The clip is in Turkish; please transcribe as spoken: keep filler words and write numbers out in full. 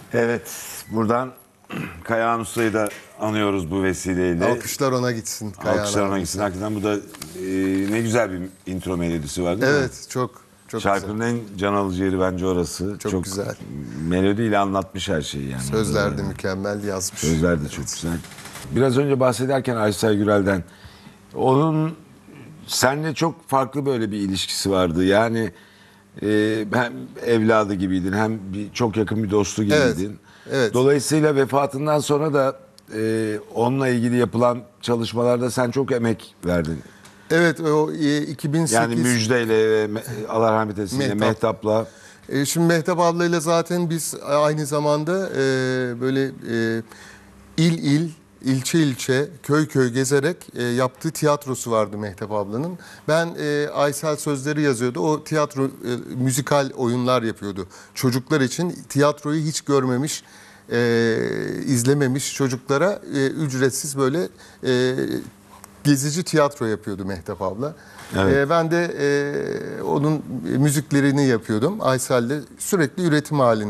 Evet, buradan Kayahan Usta'yı da anıyoruz bu vesileyle. Alkışlar ona gitsin. Alkışlar ona gitsin. Hakikaten bu da e, ne güzel bir intro melodisi var değil Evet, mi? çok çok Şarkının güzel. en can alıcı yeri bence orası. Çok, çok güzel. Melodiyle anlatmış her şeyi yani. Sözler de yani. mükemmel yazmış. Sözler de çok güzel. Biraz önce bahsederken Aysel Gürel'den, onun seninle çok farklı böyle bir ilişkisi vardı. Yani e, hem evladı gibiydin, hem bir, çok yakın bir dostu gibiydin. Evet, evet. Dolayısıyla vefatından sonra da e, onunla ilgili yapılan çalışmalarda sen çok emek verdin. Evet, o e, iki bin sekiz... Yani Müjde'yle, Allah rahmet eylesin, Mehtap. Mehtap'la. E, şimdi Mehtap ablayla zaten biz aynı zamanda e, böyle e, il il, ilçe ilçe, köy köy gezerek e, yaptığı tiyatrosu vardı Mehtap ablanın. Ben e, Aysel sözleri yazıyordu. O tiyatro, e, müzikal oyunlar yapıyordu. Çocuklar için tiyatroyu hiç görmemiş, e, izlememiş çocuklara e, ücretsiz böyle e, gezici tiyatro yapıyordu Mehtap abla. Evet. Ee, ben de e, onun müziklerini yapıyordum. Aysel'le sürekli üretim halinde.